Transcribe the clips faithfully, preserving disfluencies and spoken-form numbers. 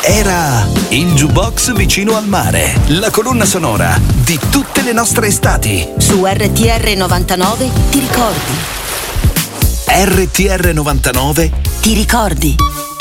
Era il Jukebox vicino al mare, la colonna sonora di tutte le nostre estati. Su R T R novantanove ti ricordi? R T R novantanove ti ricordi?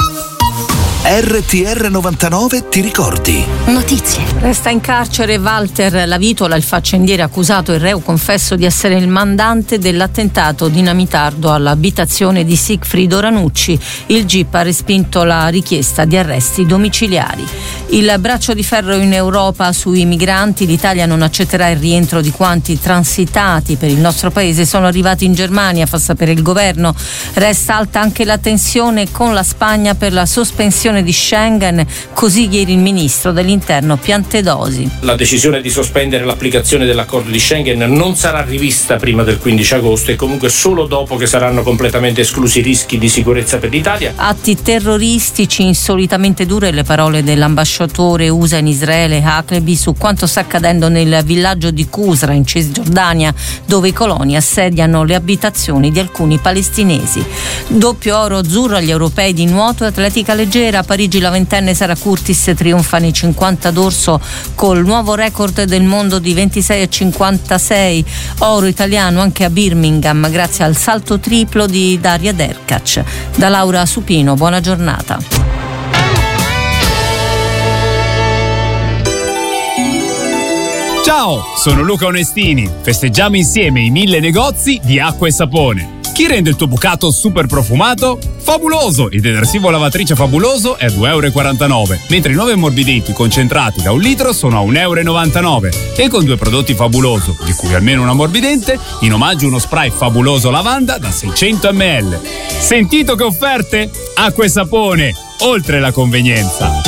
R T R novantanove ti ricordi? Notizie. Resta in carcere Walter Lavitola, il faccendiere accusato e reo confesso di essere il mandante dell'attentato dinamitardo all'abitazione di Sigfrido Ranucci. Il G I P ha respinto la richiesta di arresti domiciliari. Il braccio di ferro in Europa sui migranti. L'Italia non accetterà il rientro di quanti transitati per il nostro paese sono arrivati in Germania, fa sapere il governo. Resta alta anche la tensione con la Spagna per la sospensione di Schengen, così ieri il ministro dell'interno Piantedosi. La decisione di sospendere l'applicazione dell'accordo di Schengen non sarà rivista prima del quindici agosto e comunque solo dopo che saranno completamente esclusi i rischi di sicurezza per l'Italia. Atti terroristici, insolitamente dure le parole dell'ambasciatore U S A in Israele Hackleby su quanto sta accadendo nel villaggio di Qusra in Cisgiordania, dove i coloni assediano le abitazioni di alcuni palestinesi. Doppio oro azzurro agli europei di nuoto e atletica leggera. A Parigi la ventenne Sara Curtis trionfa nei cinquanta d'orso col nuovo record del mondo di ventisei e cinquantasei. Oro italiano anche a Birmingham grazie al salto triplo di Daria Derkac. Da Laura Supino, buona giornata. Ciao, sono Luca Onestini. Festeggiamo insieme i mille negozi di acqua e sapone. Chi rende il tuo bucato super profumato? Fabuloso! Il detersivo lavatrice Fabuloso è due virgola quarantanove euro, mentre i nuovi ammorbidenti concentrati da un litro sono a un virgola novantanove euro. E con due prodotti Fabuloso, di cui almeno un ammorbidente, in omaggio uno spray Fabuloso lavanda da seicento millilitri. Sentito che offerte? Acqua e sapone, oltre la convenienza.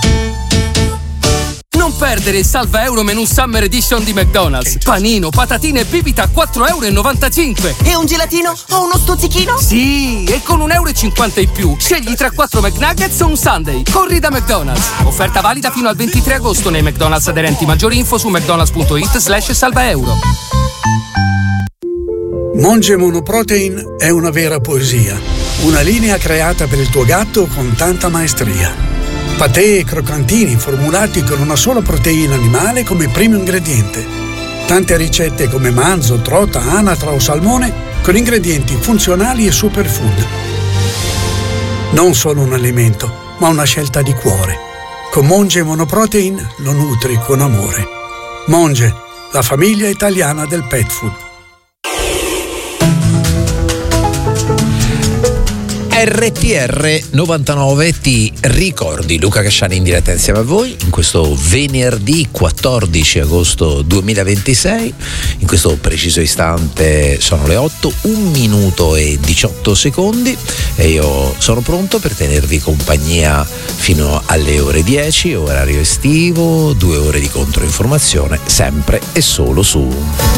Non perdere il salva euro menù Summer Edition di McDonald's. Panino, patatine e bibita a quattro virgola novantacinque euro. E un gelatino o uno stuzzichino? Sì, e con un euro e cinquanta in più scegli tra quattro McNuggets o un Sunday. Corri da McDonald's. Offerta valida fino al ventitré agosto nei McDonald's aderenti. Maggiori info su mcdonalds.it slash salva euro. Monge Monoprotein è una vera poesia. Una linea creata per il tuo gatto con tanta maestria. Patè e croccantini formulati con una sola proteina animale come primo ingrediente. Tante ricette come manzo, trota, anatra o salmone con ingredienti funzionali e superfood. Non solo un alimento, ma una scelta di cuore. Con Monge Monoprotein lo nutri con amore. Monge, la famiglia italiana del pet food. R T R novantanove ti ricordi. Luca Casciani in diretta insieme a voi in questo venerdì quattordici agosto duemilaventisei. In questo preciso istante sono le otto, un minuto e diciotto secondi e io sono pronto per tenervi compagnia fino alle ore dieci, orario estivo, due ore di controinformazione, sempre e solo su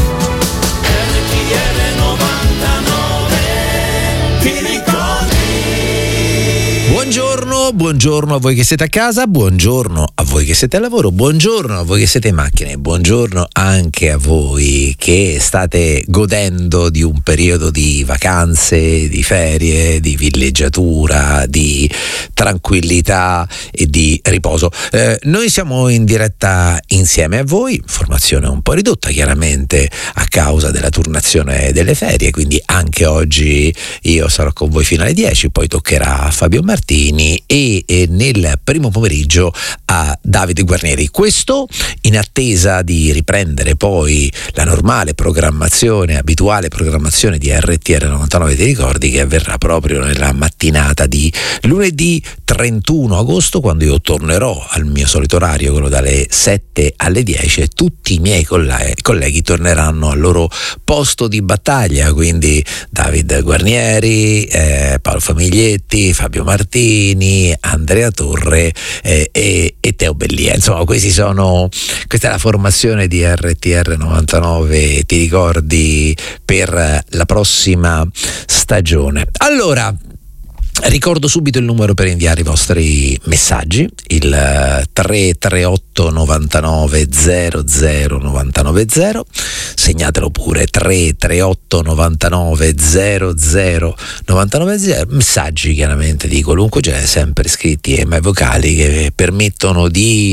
Buongiorno, buongiorno a voi che siete a casa, buongiorno a voi che siete al lavoro, buongiorno a voi che siete in macchina e buongiorno anche a voi che state godendo di un periodo di vacanze, di ferie, di villeggiatura, di tranquillità e di riposo. Eh, noi siamo in diretta insieme a voi, formazione un po' ridotta chiaramente a causa della turnazione delle ferie, quindi anche oggi io sarò con voi fino alle dieci, poi toccherà a Fabio Martini e, e nel primo pomeriggio a Davide Guarnieri. Questo in attesa di riprendere poi la normale programmazione, abituale programmazione di R T R novantanove ti ricordi, che avverrà proprio nella mattinata di lunedì trentuno agosto, quando io tornerò al mio solito orario, quello dalle sette alle dieci, e tutti i miei colleghi torneranno al loro posto di battaglia, quindi Davide Guarnieri, eh, Paolo Famiglietti, Fabio Martini, Andrea Torre eh, e, e Teo Bellia. Insomma, questi sono, questa è la formazione di R T R novantanove ti ricordi per la prossima stagione. Allora, ricordo subito il numero per inviare i vostri messaggi, il il tre tre otto novantanove zero zero novantanove zero, segnatelo pure, tre tre otto novantanove zero zero novantanove zero, messaggi chiaramente di qualunque genere, sempre scritti e mai vocali, che permettono di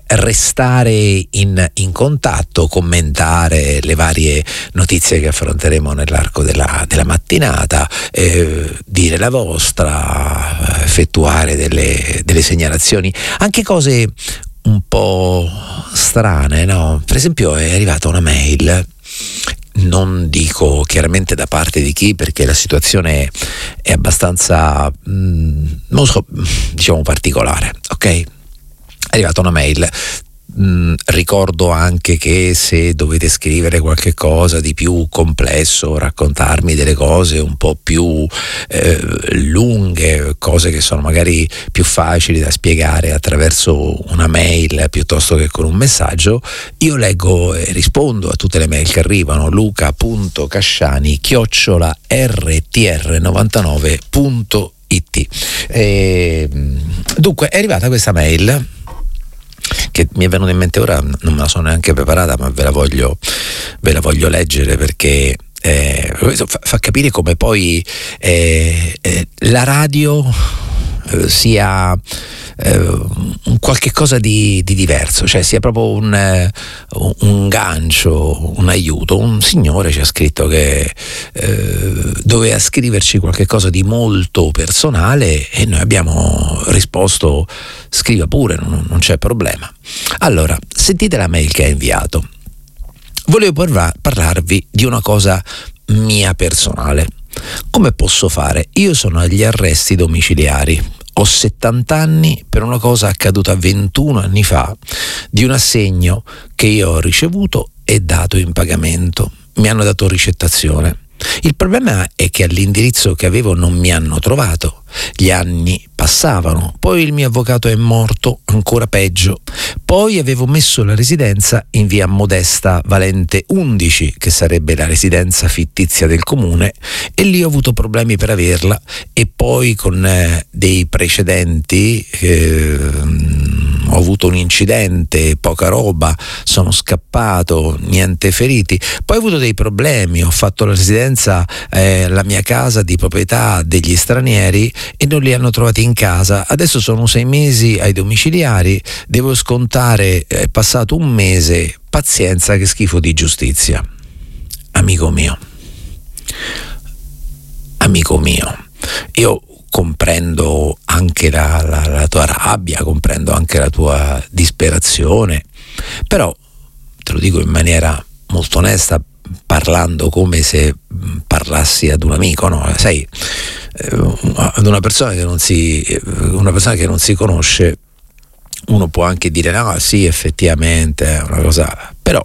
restare in, in contatto, commentare le varie notizie che affronteremo nell'arco della, della mattinata, eh, dire la vostra, effettuare delle, delle segnalazioni, anche cose un po' strane, no? Per esempio è arrivata una mail, non dico chiaramente da parte di chi, perché la situazione è abbastanza mh, non so, diciamo particolare, ok? È arrivata una mail. Mm, ricordo anche che se dovete scrivere qualche cosa di più complesso, raccontarmi delle cose un po' più eh, lunghe, cose che sono magari più facili da spiegare attraverso una mail piuttosto che con un messaggio, io leggo e rispondo a tutte le mail che arrivano. luca punto casciani chiocciola erre ti erre novantanove punto it. E, dunque è arrivata questa mail che mi è venuta in mente ora, non me la sono neanche preparata, ma ve la voglio, ve la voglio leggere, perché eh, fa, fa capire come poi eh, eh, la radio eh, sia eh, un qualche cosa di, di diverso, cioè sia proprio un, eh, un gancio, un aiuto. Un signore ci ha scritto che eh, doveva scriverci qualche cosa di molto personale e noi abbiamo risposto: scriva pure, non, non c'è problema. Allora, sentite la mail che ha inviato. Volevo parla- parlarvi di una cosa mia personale. Come posso fare? Io sono agli arresti domiciliari, ho settanta anni per una cosa accaduta ventuno anni fa, di un assegno che io ho ricevuto e dato in pagamento. Mi hanno dato ricettazione. Il problema è che all'indirizzo che avevo non mi hanno trovato. Gli anni passavano, poi il mio avvocato è morto, ancora peggio. Poi avevo messo la residenza in via Modesta Valente undici, che sarebbe la residenza fittizia del comune, e lì ho avuto problemi per averla, e poi con eh, dei precedenti eh, ho avuto un incidente, poca roba, sono scappato, niente feriti. Poi ho avuto dei problemi, ho fatto la residenza, eh, la mia casa di proprietà degli stranieri, e non li hanno trovati in casa. Adesso sono sei mesi ai domiciliari, devo scontare, è passato un mese, pazienza, che schifo di giustizia. Amico mio, amico mio, io comprendo anche la, la, la tua rabbia, comprendo anche la tua disperazione, però te lo dico in maniera molto onesta, parlando come se parlassi ad un amico, no? Sai, ad una persona che non si una persona che non si conosce, uno può anche dire no, sì, effettivamente è una cosa, però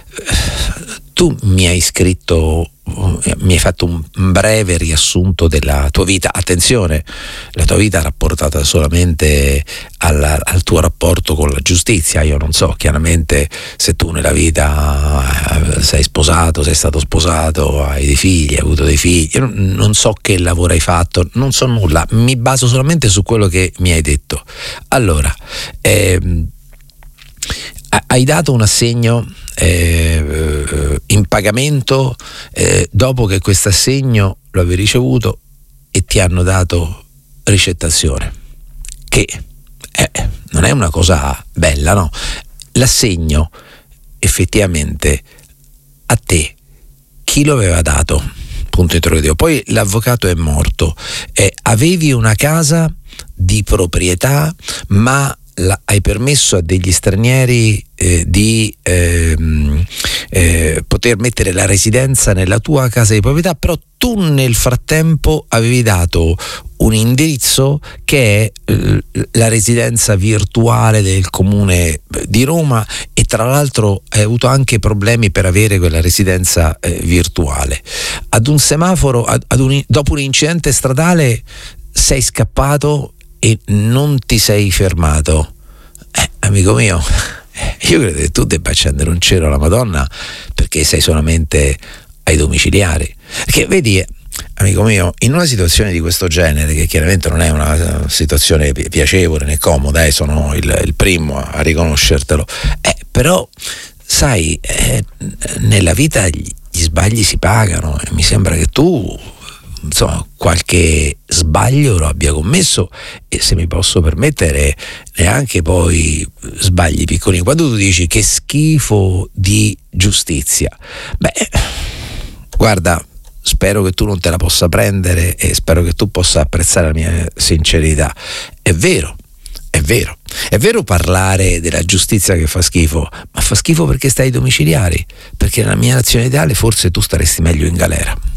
tu mi hai scritto, mi hai fatto un breve riassunto della tua vita. Attenzione, la tua vita rapportata solamente al, al tuo rapporto con la giustizia. Io non so chiaramente se tu nella vita sei sposato, sei stato sposato, hai dei figli, hai avuto dei figli. Io non, non so che lavoro hai fatto, non so nulla, mi baso solamente su quello che mi hai detto. Allora, ehm, hai dato un assegno eh, in pagamento eh, dopo che questo assegno lo avevi ricevuto e ti hanno dato ricettazione, che eh, non è una cosa bella, no? L'assegno effettivamente a te chi lo aveva dato? Punto interrogativo. Poi l'avvocato è morto, eh, avevi una casa di proprietà, ma La, hai permesso a degli stranieri eh, di ehm, eh, poter mettere la residenza nella tua casa di proprietà, però tu nel frattempo avevi dato un indirizzo che è eh, la residenza virtuale del comune di Roma, e tra l'altro hai avuto anche problemi per avere quella residenza eh, virtuale. Ad un semaforo, ad, ad un, dopo un incidente stradale sei scappato e non ti sei fermato. Eh, amico mio, io credo che tu debba accendere un cielo alla Madonna, perché sei solamente ai domiciliari. Perché vedi, amico mio, in una situazione di questo genere, che chiaramente non è una situazione pi- piacevole né comoda, eh, sono il, il primo a riconoscertelo, eh, però sai, eh, nella vita gli, gli sbagli si pagano, e mi sembra che tu, insomma, qualche sbaglio lo abbia commesso, e se mi posso permettere neanche poi sbagli piccolini. Quando tu dici che schifo di giustizia, beh, guarda, spero che tu non te la possa prendere e spero che tu possa apprezzare la mia sincerità. È vero, è vero, è vero parlare della giustizia che fa schifo, ma fa schifo perché stai ai domiciliari, perché nella mia nazione ideale forse tu staresti meglio in galera.